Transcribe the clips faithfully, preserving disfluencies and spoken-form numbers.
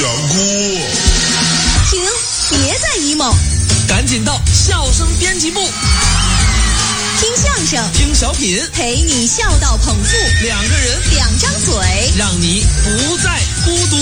哭。 停，别再 emo， 赶紧到笑声编辑部， 听相声， 听小品， 陪你笑到捧腹， 两个人， 两张嘴， 让你不再孤独。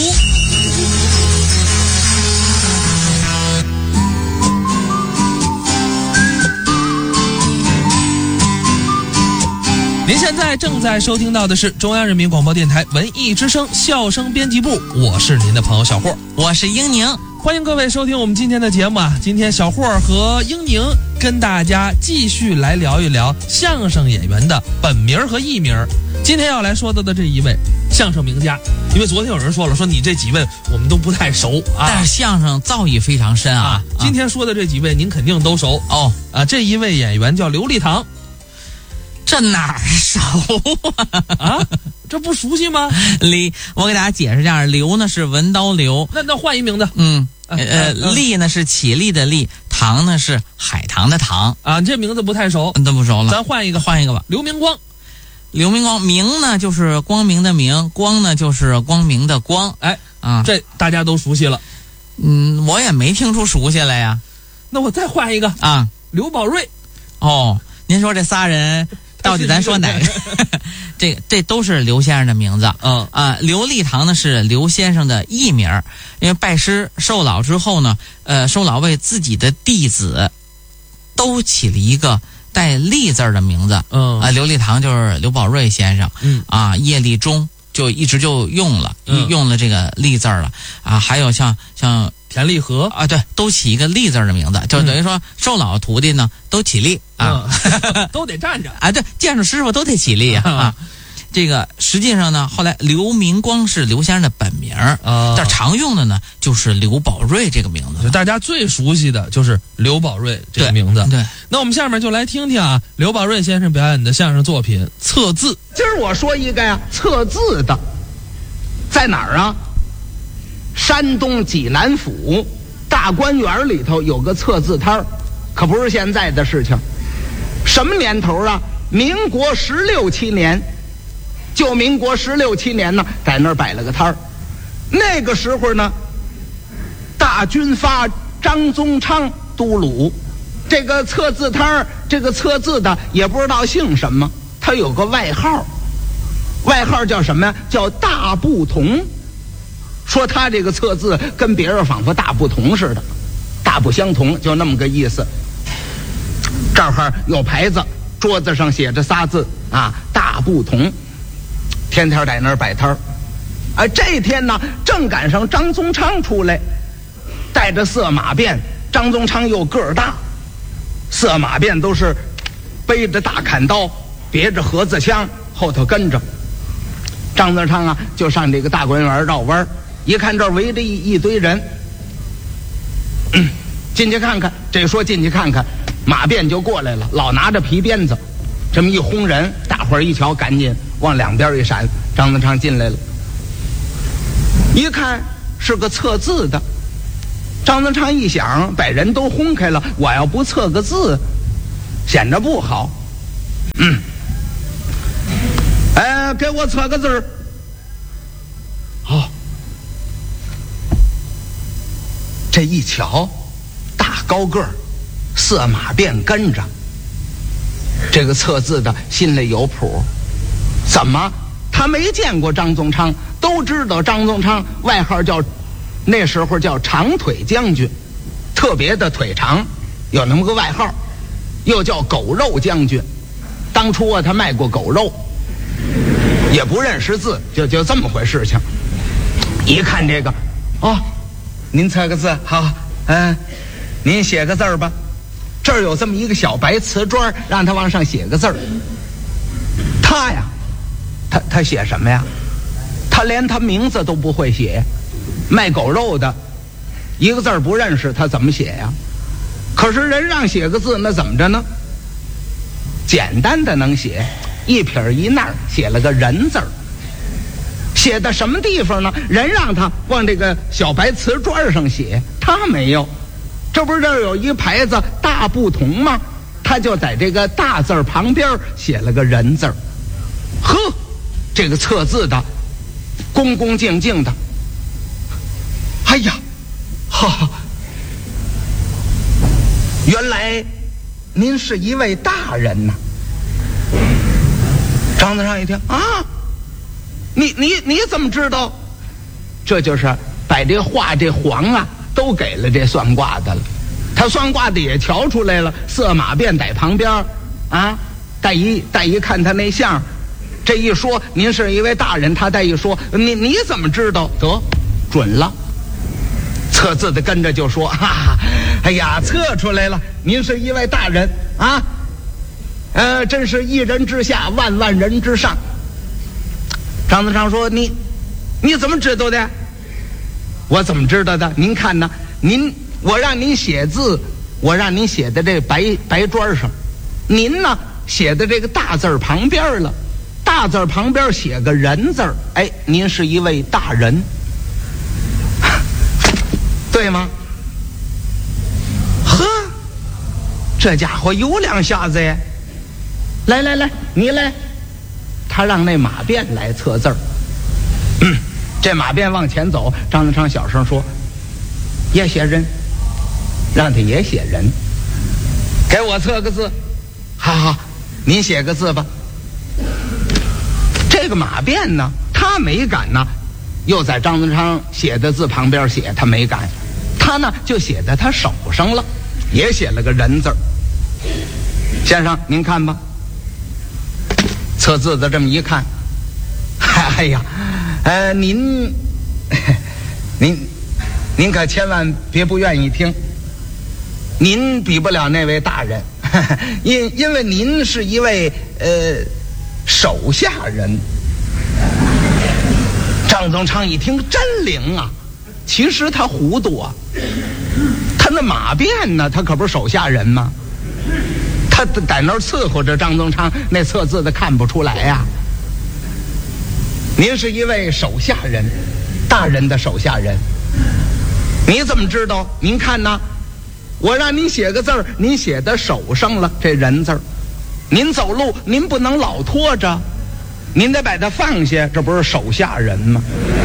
您现在正在收听到的是中央人民广播电台文艺之声笑声编辑部，我是您的朋友小霍， 我是英宁， 欢迎各位收听我们今天的节目啊！今天小霍和英宁跟大家继续来聊一聊相声演员的本名和艺名。今天要来说到的这一位相声名家，因为昨天有人说了，说你这几位我们都不太熟啊， 但是相声造诣非常深啊。 啊今天说的这几位您肯定都熟哦啊！这一位演员叫刘立堂。 这哪儿熟啊？ 啊，这不熟悉吗？ 李，我给大家解释一下，刘呢是文刀刘， 那那换一名字， 嗯， 呃， 呃立呢是起立的立，唐呢是海棠的棠啊，这名字不太熟， 都不熟了， 咱换一个， 换一个吧。 刘明光， 刘明光，明呢就是光明的明，光呢就是光明的光， 哎啊， 这大家都熟悉了。 嗯，我也没听出熟悉来呀。 那我再换一个啊， 刘宝瑞。 哦，您说这仨人。到底咱说哪个？这这都是刘先生的名字。 嗯啊，刘立堂呢是刘先生的艺名，因为拜师受老之后呢，呃，受老为自己的弟子都起了一个带立字的名字。 嗯啊，刘立堂就是刘宝瑞先生。 嗯啊，叶立忠就一直就用了， 嗯、 用了这个立字了。啊，还有像像田立和啊，对，都起一个立字的名字，就等于说受老徒弟呢都起立。啊， 嗯、都得站着啊！对，见着师傅都得起立啊！啊这个实际上呢，后来刘明光是刘先生的本名啊，但常用的呢就是刘宝瑞这个名字。 大家最熟悉的就是刘宝瑞这个名字。 对，对那我们下面就来听听啊，刘宝瑞先生表演的相声作品《测字》。 今儿我说一个呀，测字的，在哪儿啊？山东济南府大观园里头有个测字摊儿，可不是现在的事情。什么年头啊？民国十六七年，就民国十六七年呢，在那儿摆了个摊儿。那个时候呢，大军阀张宗昌都鲁，这个测字摊儿，这个测字的也不知道姓什么，他有个外号，外号叫什么呀？叫大不同。说他这个测字跟别人仿佛大不同似的，大不相同，就那么个意思。这儿有牌子，桌子上写着仨字啊，大不同。天天在那儿摆摊儿，啊，这天呢正赶上张宗昌出来，带着色马鞭。张宗昌又个儿大，色马鞭都是背着大砍刀，别着盒子枪，后头跟着。张宗昌啊，就上这个大观园绕弯，一看这儿围着一一堆人，嗯，进去看看。这说进去看看。马鞭就过来了，老拿着皮鞭子，这么一轰人，大伙儿一瞧，赶紧往两边一闪。张宗昌进来了，一看是个测字的。张宗昌一想，把人都轰开了，我要不测个字，显得不好。嗯，哎，给我测个字儿。好，这一瞧，大高个儿。色马鞭跟着，这个测字的心里有谱。怎么？他没见过张宗昌，都知道张宗昌外号叫，那时候叫长腿将军，特别的腿长，有那么个外号，又叫狗肉将军。当初啊，他卖过狗肉，也不认识字，就就这么回事情。一看这个，哦，您测个字，好，嗯，您写个字儿吧。这儿有这么一个小白瓷砖，让他往上写个字儿。他呀，他他写什么呀？他连他名字都不会写。卖狗肉的，一个字儿不认识，他怎么写呀？可是人让写个字，那怎么着呢？简单的能写，一撇一捺写了个人字儿。写的什么地方呢？人让他往这个小白瓷砖上写，他没有。这不是这儿有一牌子大不同吗？他就在这个大字旁边写了个人字儿。呵，这个测字的恭恭敬敬的， 哎呀，哈，原来您是一位大人呐！张德昌一听啊，你你你怎么知道？这就是把这画这黄啊都给了这算卦的了。他算卦的也瞧出来了，色马便在旁边啊，再一再一看他那相，这一说您是一位大人，他再一说你你怎么知道？得准了。测字的跟着就说哈哈，哎呀，测出来了，您是一位大人啊，呃，真是一人之下，万万人之上。张德昌说：“你你怎么知道的？我怎么知道的？您看呢？您我让您写字，我让您写在这白白砖上，您呢写的这个大字旁边了，大字旁边写个人字，哎，您是一位大人。”对吗？呵，这家伙有两下子呀！来来来，你来。他让那马鞭来测字儿。嗯，这马鞭往前走，张德昌小声说：“也写人，让他也写人。给我测个字。好好，您写个字吧。”这个马鞭呢，他没敢呢，又在张德昌写的字旁边写，他没敢。他呢就写在他手上了，也写了个人字儿。先生您看吧，测字的这么一看，哎呀，呃，您您您可千万别不愿意听，您比不了那位大人，因因为您是一位呃手下人。张宗昌一听真灵啊，其实他糊涂啊，他那马鞭呢，他可不是手下人吗？他在那儿伺候着张宗昌，那测字的看不出来呀、啊。您是一位手下人，大人的手下人，你怎么知道？您看呢，我让您写个字儿，您写在手上了，这人字儿。您走路您不能老拖着，您得把它放下，这不是手下人吗？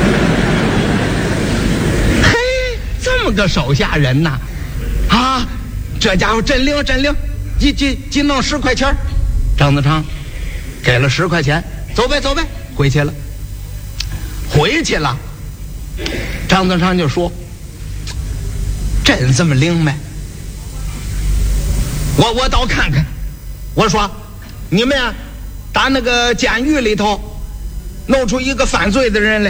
这么个手下人呐，啊，这家伙真灵真灵，一几几弄十块钱。张德昌给了十块钱，走呗走呗，回去了。回去了，张德昌就说：“真这么灵没？我我倒看看。我说你们呀，打那个监狱里头弄出一个犯罪的人来。”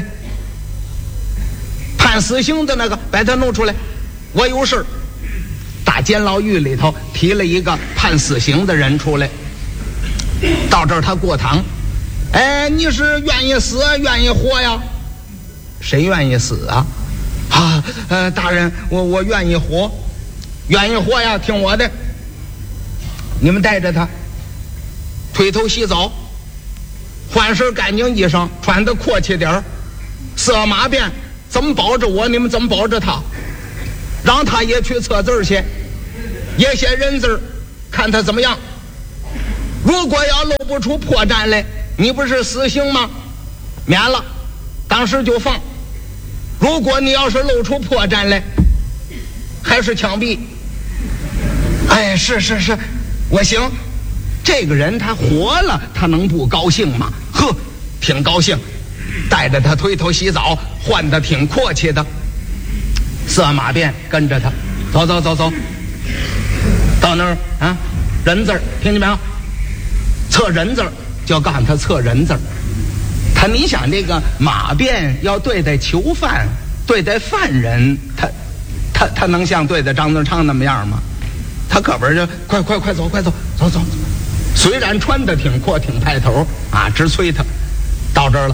判死刑的那个，把他弄出来，我有事。大监牢狱里头提了一个判死刑的人出来，到这儿他过堂。哎，你是愿意死愿意活呀？谁愿意死啊？啊，呃，大人，我我愿意活，愿意活呀，听我的。你们带着他，推头洗澡，换身干净衣裳，穿得阔气点儿，色马鞭。怎么保着我，你们怎么保着他？让他也去测字去，也写人字，看他怎么样。如果要露不出破绽来，你不是死刑吗？免了，当时就放。如果你要是露出破绽来，还是枪毙。哎，是是是，我行。这个人他活了，他能不高兴吗？呵，挺高兴。带着他推头洗澡，换得挺阔气的。色马鞭跟着他，走走走走，到那儿啊，人字儿，听见没有？测人字儿，就告诉他测人字儿。他你想这个马鞭要对待囚犯，对待犯人，他他他能像对待张德昌那么样吗？他可不是就快快快走快走走走。虽然穿得挺阔挺派头啊，直催他。到这儿了。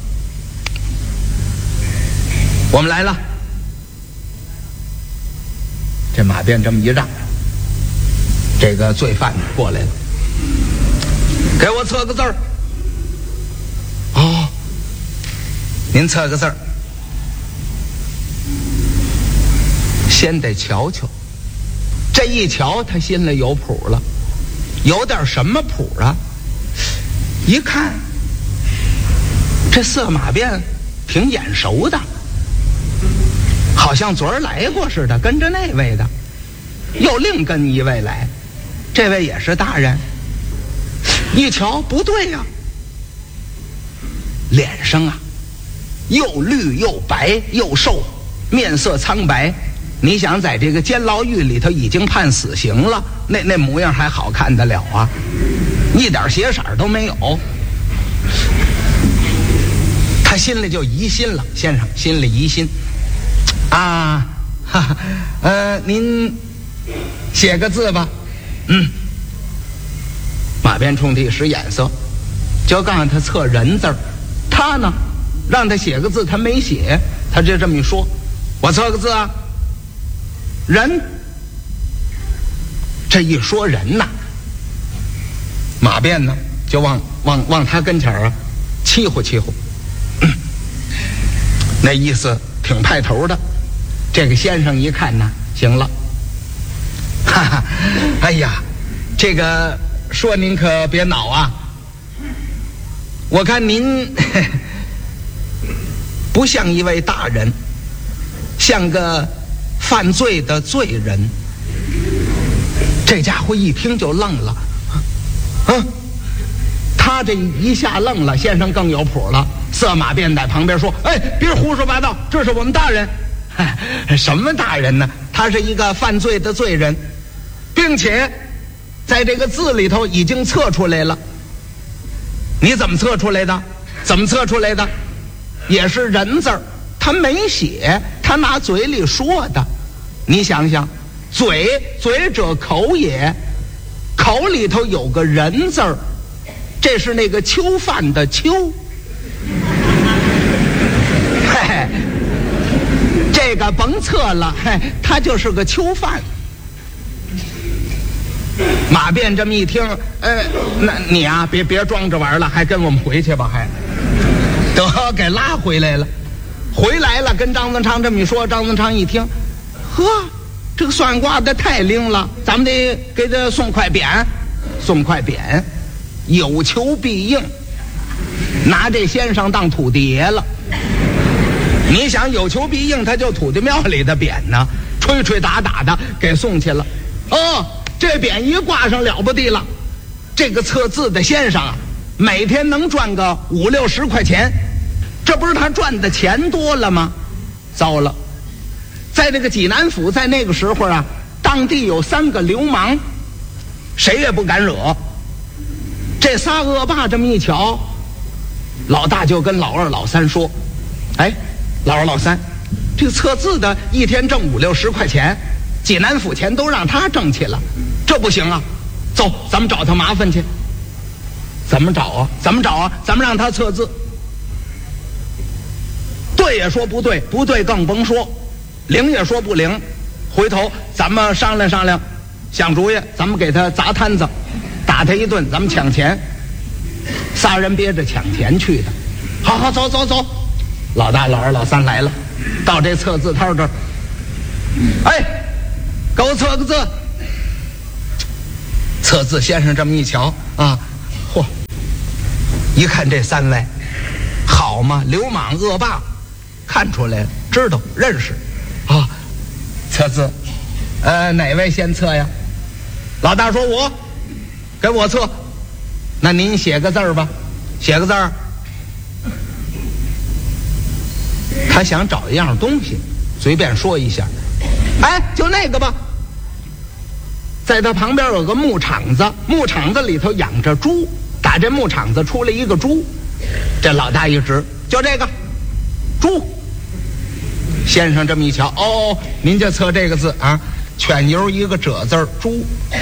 我们来了，这马鞭这么一让，这个罪犯过来了，给我测个字儿。哦，您测个字儿，先得瞧瞧。这一瞧，他心里有谱了，有点什么谱啊？一看，这色马鞭挺眼熟的。 好像昨儿来过似的，跟着那位的，又另跟一位来，这位也是大人。一瞧不对呀、啊，脸上啊又绿又白又瘦，面色苍白。你想在这个监牢狱里头已经判死刑了，那那模样还好看得了啊？一点血色都没有。他心里就疑心了，先生心里疑心啊，哈哈，呃，您写个字吧。嗯，马鞭冲地使眼色，就告诉他测人字儿。他呢让他写个字，他没写，他就这么一说，我测个字啊，人。这一说人呐，马鞭呢就往往往他跟前啊欺呼欺呼、嗯，那意思挺派头的。这个先生一看呢，行了，哈哈，哎呀，这个说您可别恼啊，我看您不像一位大人，像个犯罪的罪人。这家伙一听就愣了，嗯，他这一下愣了，先生更有谱了，色马便在旁边说：“哎，别胡说八道，这是我们大人。什么大人呢？他是一个犯罪的罪人，并且在这个字里头已经测出来了。你怎么测出来的？怎么测出来的？也是人字儿，他没写，他拿嘴里说的。你想想，嘴嘴者口也，口里头有个人字儿，这是那个囚犯的囚。嘿嘿，这个甭测了，嘿，他就是个囚犯。马便这么一听，呃，那你啊，别别装着玩了，还跟我们回去吧，还得给拉回来了。回来了，跟张增昌这么一说，张增昌一听，呵，这个算卦的太灵了，咱们得给他送块匾，送块匾，有求必应，拿这先生当土地爷了。你想有求必应，他就土地庙里的匾呢，吹吹打打的给送去了。哦，这匾一挂上了不地了，这个测字的先生啊，每天能赚个五六十块钱，这不是他赚的钱多了吗？糟了，在这个济南府，在那个时候啊，当地有三个流氓，谁也不敢惹。这仨恶霸这么一瞧，老大就跟老二老三说：“哎，老二老三，这个测字的一天挣五六十块钱，济南府钱都让他挣去了，这不行啊！走，咱们找他麻烦去。怎么找啊？怎么找啊？咱们让他测字。对也说不对，不对更甭说，灵也说不灵。回头咱们商量商量，想主意，咱们给他砸摊子，打他一顿，咱们抢钱。仨人憋着抢钱去的。好好，走走走。老大、老二、老三来了，到这测字摊这儿，哎，给我测个字。测字先生这么一瞧啊，嚯，一看这三位，好嘛，流氓恶霸，看出来了，知道认识啊。测字，呃，哪位先测呀？老大说我，给我测。那您写个字儿吧，写个字儿。他想找一样东西，随便说一下，哎，就那个吧。在他旁边有个牧场子，牧场子里头养着猪，打这牧场子出来一个猪，这老大一指，就这个猪。先生这么一瞧，哦，您就测这个字啊，犬牛一个褶字儿，猪。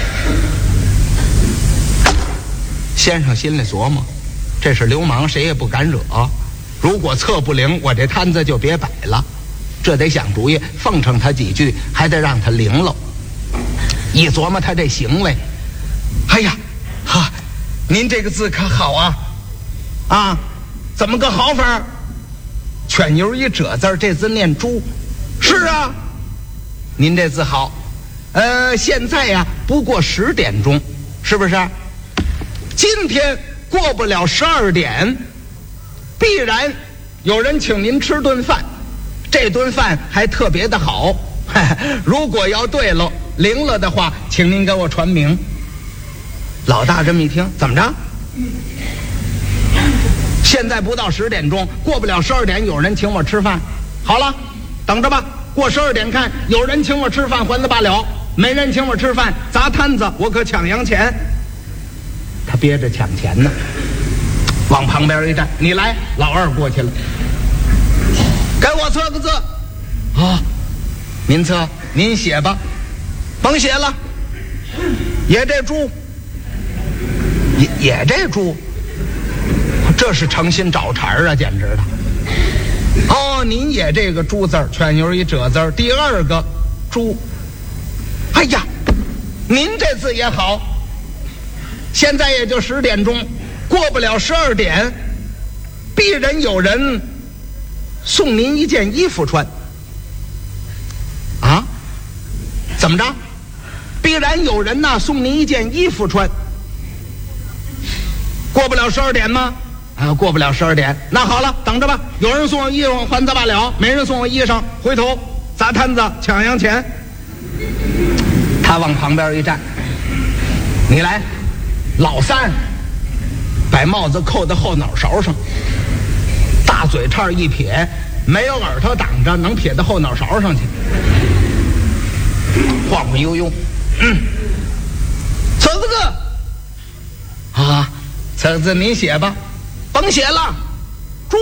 先生心里琢磨，这是流氓，谁也不敢惹。如果测不灵，我这摊子就别摆了。这得想主意，奉承他几句，还得让他灵喽。一琢磨他这行为，哎呀，哈，您这个字可好啊！啊，怎么个好法？犬牛一褶字，这字念猪。是啊，您这字好。呃，现在呀、啊，不过十点钟，是不是？今天过不了十二点，必然有人请您吃顿饭。 这顿饭还特别的好。如果要对了灵了的话，请您给我传名。老大这么一听，怎么着？现在不到十点钟，过不了十二点有人请我吃饭。好了，等着吧，过十二点看有人请我吃饭还了罢了，没人请我吃饭砸摊子，我可抢洋钱。他憋着抢钱呢，往旁边一站，你来。老二过去了，给我测个字。啊、哦，您测，您写吧。甭写了，也这猪，也也这猪，这是诚心找茬啊，简直的。哦，您也这个猪字儿，全有一褶字儿。第二个猪，哎呀，您这字也好。现在也就十点钟，过不了十二点，必然有人送您一件衣服穿。啊？怎么着？必然有人呐送您一件衣服穿。过不了十二点吗？啊，过不了十二点。那好了，等着吧。有人送我衣裳还则罢了，没人送我衣裳，回头砸摊子抢洋钱。他往旁边一站，你来。老三把帽子扣在后脑勺上，大嘴叉一撇，没有耳朵挡着，能撇到后脑勺上去，晃晃悠悠。嗯，测个字啊，测个字您写吧。甭写了，猪。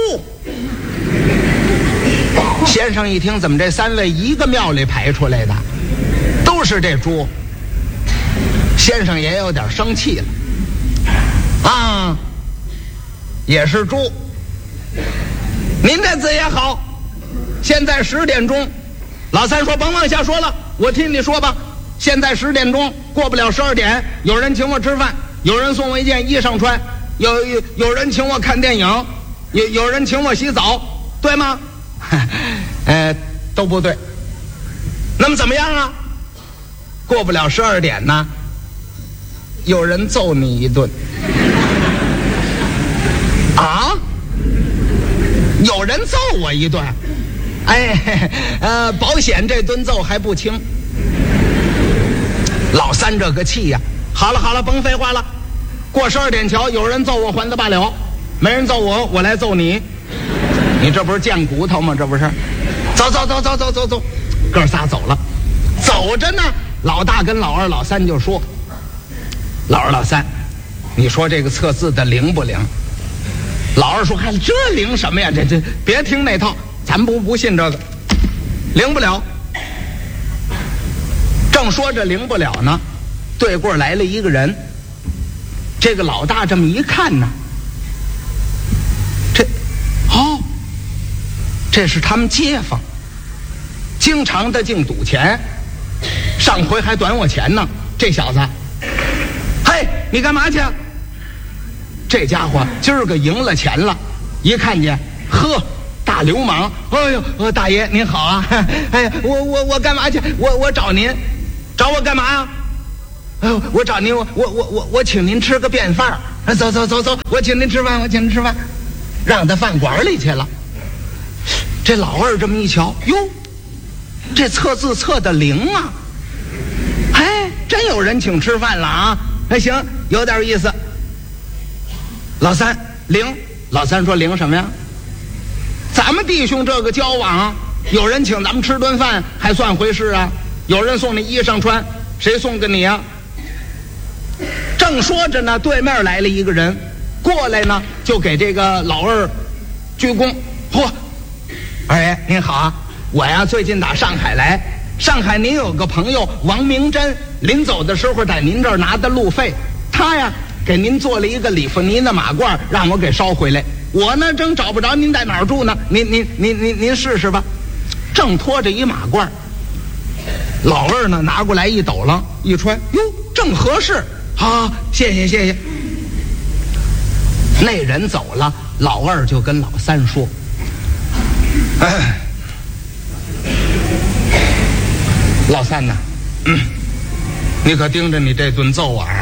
先生一听，怎么这三位一个庙里排出来的，都是这猪？先生也有点生气了。啊，也是猪。您这字也好。现在十点钟，老三说甭往下说了，我听你说吧。现在十点钟，过不了十二点，有人请我吃饭，有人送我一件衣裳穿，有有有人请我看电影，有有人请我洗澡，对吗？呃，都不对。那么怎么样啊？过不了十二点呢，有人揍你一顿。啊？有人揍我一顿？哎，呃，保险这顿揍还不轻。老三这个气呀、啊！好了好了，甭废话了。过十二点瞧，有人揍我还则罢了，没人揍我，我来揍你。你这不是贱骨头吗？这不是？走走走走走走走，哥仨走了。走着呢，老大跟老二、老三就说：“老二、老三，你说这个测字的灵不灵？”老二说：“还这灵什么呀？这这别听那套，咱不不信这个，灵不了。”正说着灵不了呢，对过来了一个人。这个老大这么一看呢，这哦，这是他们街坊，经常的净赌钱，上回还短我钱呢。这小子，嘿，你干嘛去？这家伙今儿个赢了钱了，一看见，呵，大流氓！哎呦，呃，大爷您好啊！哎呀，我我我干嘛去？我我找您，找我干嘛呀？哎呦，我找您，我我我我我请您吃个便饭。走走走走，我请您吃饭，我请您吃饭，让他饭馆里去了。这老二这么一瞧，哟，这测字测的灵啊！哎，真有人请吃饭了啊！哎，行，有点意思。老三灵，老三说灵什么呀？咱们弟兄这个交往，有人请咱们吃顿饭还算回事啊？有人送你衣裳穿，谁送给你啊？正说着呢，对面来了一个人，过来呢就给这个老二鞠躬。嚯，二爷您好啊，我呀最近打上海来，上海您有个朋友王明珍，临走的时候在您这儿拿的路费，他呀给您做了一个里弗尼的马褂，让我给捎回来。我呢正找不着您在哪儿住呢，您您您您您试试吧。正拖着一马褂，老二呢拿过来一抖楞一穿，哟，正合适。好，谢谢谢谢。那人走了，老二就跟老三说：“哎，老三呐，嗯，你可盯着你这顿揍啊！”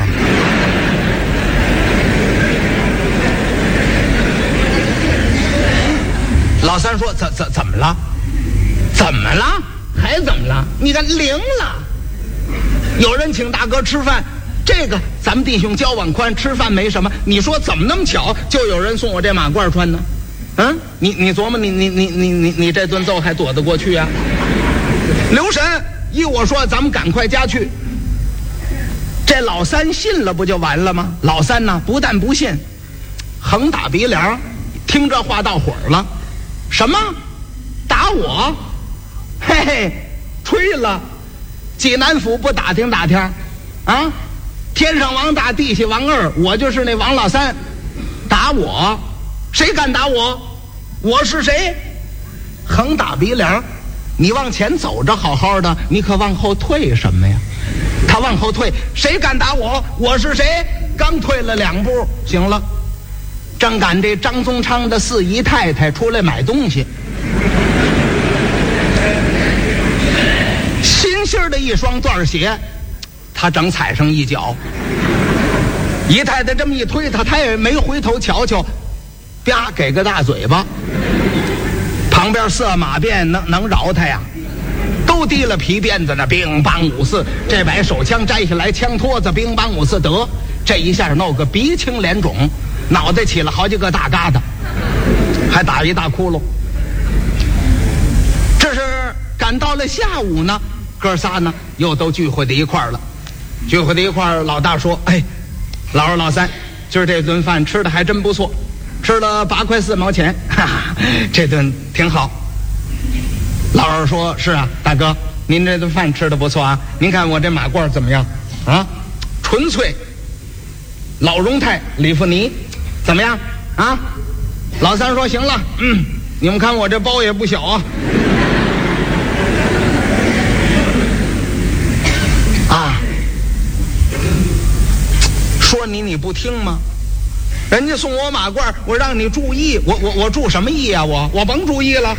老三说：“怎怎怎么了？ 怎么了？还怎么了？你看灵了。有人请大哥吃饭，这个咱们弟兄交往宽，吃饭没什么。你说怎么那么巧，就有人送我这马褂穿呢？嗯，你你琢磨，你你你你你你这顿揍还躲得过去啊？留神，依我说，咱们赶快家去。这老三信了不就完了吗？老三呢，不但不信，横打鼻梁，听这话到火了。什么？打我？嘿嘿，吹了！济南府不打听打听啊？天上王大，地下王二，我就是那王老三。打我？谁敢打我？我是谁？横打鼻梁，你往前走着好好的，你可往后退什么呀？他往后退，谁敢打我？我是谁？刚退了两步，行了，正赶这张宗昌的四姨太太出来买东西，新新的一双缎鞋，他正踩上一脚。姨太太这么一推他，他也没回头瞧瞧，啪给个大嘴巴。旁边色马便能能饶他呀？都提了皮鞭子呢，乒乓五四，这把手枪摘下来，枪托子乒乓五四，得这一下弄个鼻青脸肿，脑袋起了好几个大疙瘩，还打一大窟窿。这是赶到了下午呢，哥仨呢又都聚会在一块儿了。聚会在一块儿，老大说：“哎，老二老三，今儿这顿饭吃的还真不错，吃了八块四毛钱，哈哈，这顿挺好。”老二说：“是啊，大哥，您这顿饭吃的不错啊。您看我这马褂怎么样？啊，纯粹老荣泰里弗尼，怎么样啊？”老三说：“行了，嗯，你们看我这包也不小啊。”啊，说你你不听吗？人家送我马褂，我让你注意，我我我注什么意啊？我我甭注意了。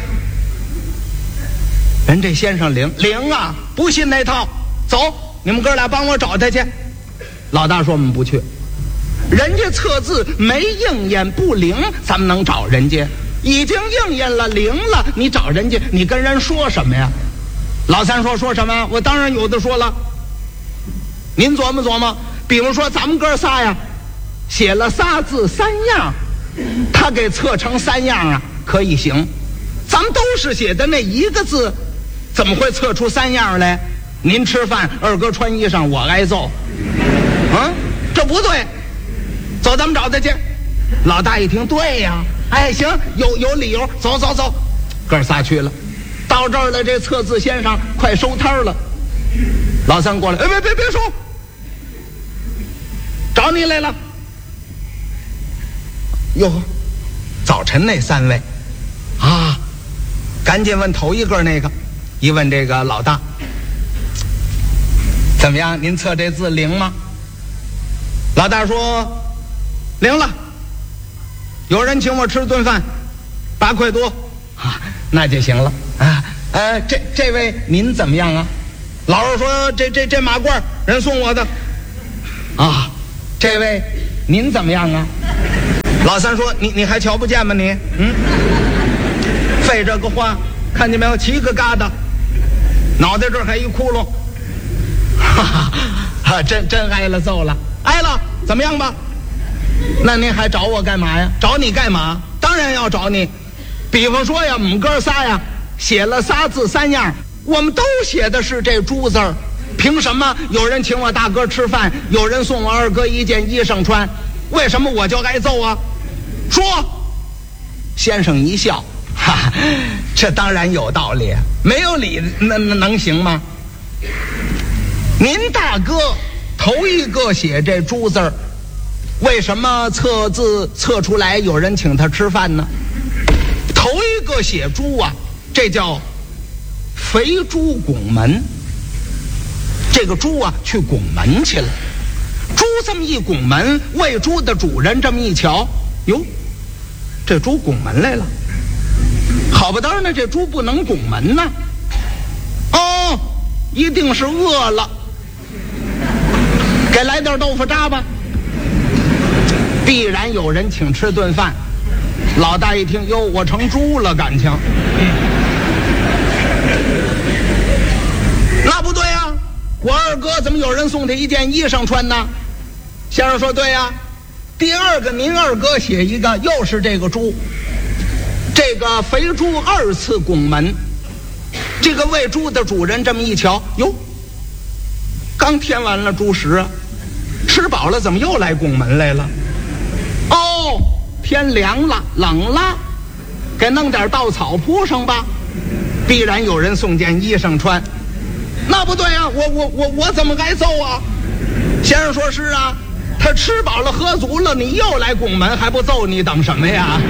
人这先生灵灵啊，不信那套，走，你们哥俩帮我找他去。老大说：“我们不去，人家测字没应验不灵，咱们能找人家？已经应验了，灵了，你找人家，你跟人说什么呀？”老三说：“说什么？我当然有的说了。您琢磨琢磨，比如说咱们哥仨呀，写了仨字三样，他给测成三样啊，可以行。咱们都是写的那一个字，怎么会测出三样来？您吃饭，二哥穿衣裳，我挨揍，啊，这不对。走，咱们找他去。”老大一听，对呀，哎，行，有有理由，走走走，哥仨去了。到这儿了，这测字先生快收摊了。老三过来，哎，别别别收，找你来了。哟，早晨那三位啊，赶紧问头一个那个，一问这个老大，怎么样？您测这字灵吗？老大说灵了，有人请我吃顿饭，八块多啊，那就行了啊。呃，这这位您怎么样啊？老二说这这这马褂人送我的啊。这位您怎么样啊？老三说你你还瞧不见吗你？嗯，费这个话，看见没有？七个疙瘩，脑袋这儿还一窟窿，哈哈哈，真真挨了揍了，挨了，怎么样吧？那您还找我干嘛呀？找你干嘛？当然要找你。比方说呀，我们哥仨呀，写了仨字三样，我们都写的是这猪字儿，凭什么有人请我大哥吃饭，有人送我二哥一件衣裳穿，为什么我就挨揍啊？说，先生一笑，哈哈，这当然有道理，没有理那能行吗？您大哥头一个写这猪字儿，为什么测字测出来有人请他吃饭呢？头一个写猪啊，这叫肥猪拱门。这个猪啊去拱门去了，猪这么一拱门，喂猪的主人这么一瞧，哟，这猪拱门来了，好不当呢，这猪不能拱门呢，哦，一定是饿了，给来点豆腐渣吧，必然有人请吃顿饭。老大一听，哟，我成猪了，感情。 二哥怎么有人送他一件衣裳穿呢？先生说对呀、啊。第二个，您二哥写一个，又是这个猪，这个肥猪二次拱门。这个喂猪的主人这么一瞧，哟，刚添完了猪食啊，吃饱了怎么又来拱门来了？哦，天凉了，冷了，给弄点稻草铺上吧，必然有人送件衣裳穿。那不对啊，我我我我怎么该揍啊？先生说是啊，他吃饱了喝足了，你又来拱门还不揍你，等什么呀？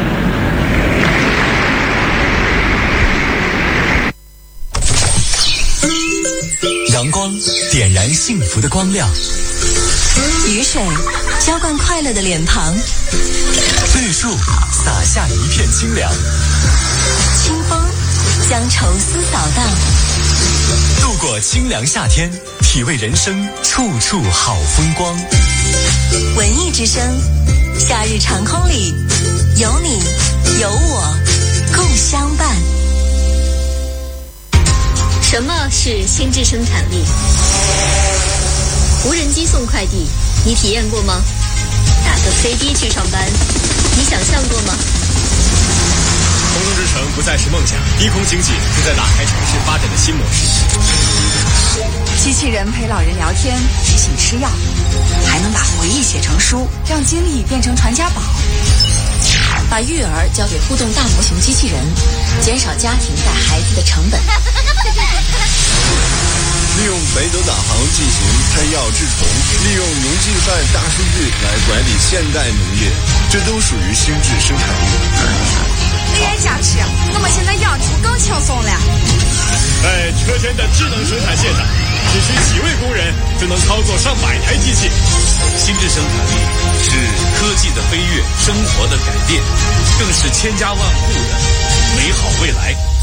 阳光点燃幸福的光亮， 雨水浇灌快乐的脸庞， 绿树洒下一片清凉， 清风将愁思扫荡。 度过清凉夏天，体味人生处处好风光。 文艺之声，夏日长空里有你有我共相伴。 什么是心智生产力？无人机送快递，你体验过吗？打个飞的去上班，你想象过吗？ 空中之城不再是梦想，低空经济正在打开城市发展的新模式。 机器人陪老人聊天，提醒吃药，还能把回忆写成书，让经历变成传家宝。 把育儿交给互动大模型机器人，减少家庭带孩子的成本。 利用北斗导航进行喷药治虫，利用农计算大数据来管理现代农业，这都属于心智生产力。 对呀，假期，我们现在养猪更轻松了。 在车间的智能生产线上，只需几位工人就能操作上百台机器。 心智生产力是科技的飞跃，生活的改变，更是千家万户的美好未来。